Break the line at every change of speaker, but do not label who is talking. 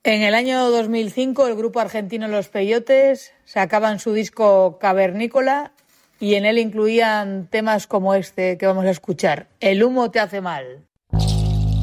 En el año 2005 el grupo argentino Los Peyotes sacaban su disco Cavernícola y en él incluían temas como este que vamos a escuchar, El humo te hace mal.